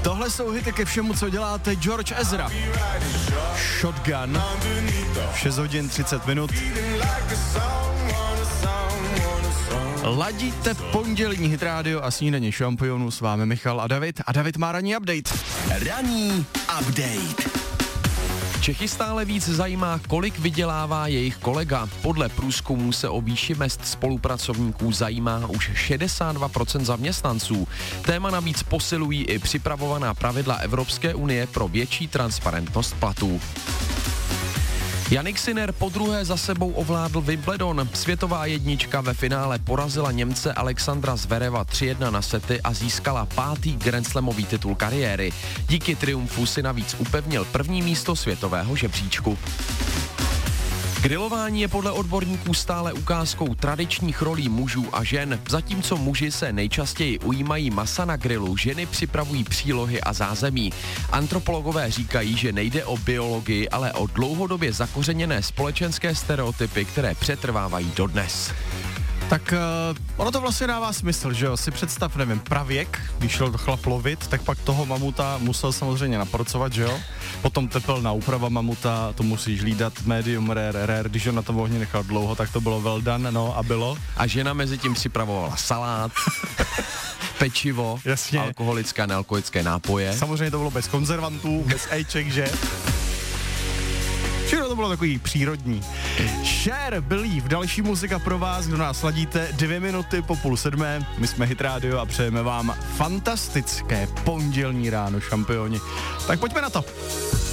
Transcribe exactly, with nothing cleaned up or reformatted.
Tohle jsou hity ke všemu, co děláte. George Ezra. Shotgun. šest hodin třicet minut. Ladíte pondělní Hit Radio a snídaní šampionů, s vámi Michal a David. A David má ranní update. Ranní update. Čechy stále víc zajímá, kolik vydělává jejich kolega. Podle průzkumů se o výši mezd spolupracovníků zajímá už šedesát dva procent zaměstnanců. Téma navíc posilují i připravovaná pravidla Evropské unie pro větší transparentnost platů. Jannik Sinner podruhé za sebou ovládl Wimbledon. Světová jednička ve finále porazila Němce Alexandra Zvereva tři jedna na sety a získala pátý grandslamový titul kariéry. Díky triumfu si navíc upevnil první místo světového žebříčku. Grilování je podle odborníků stále ukázkou tradičních rolí mužů a žen. Zatímco muži se nejčastěji ujímají masa na grilu, ženy připravují přílohy a zázemí. Antropologové říkají, že nejde o biologii, ale o dlouhodobě zakořeněné společenské stereotypy, které přetrvávají dodnes. Tak uh, ono to vlastně dává smysl, že jo, si představ, nevím, pravěk, když šel chlap lovit, tak pak toho mamuta musel samozřejmě naporcovat, že jo, potom tepelná úprava mamuta, to musíš hlídat, medium rare, rare, když ho na tom ohni nechal dlouho, tak to bylo well done, no a bylo. A žena mezi tím připravovala salát, pečivo, jasně, alkoholické a nealkoholické nápoje. Samozřejmě to bylo bez konzervantů, bez ejček, že? Všechno to bylo takový přírodní. Cher, Believe, další muzika pro vás, kdo nás sladíte, dvě minuty po půl sedmé. My jsme Hit Radio a přejeme vám fantastické pondělní ráno, šampioni. Tak pojďme na to.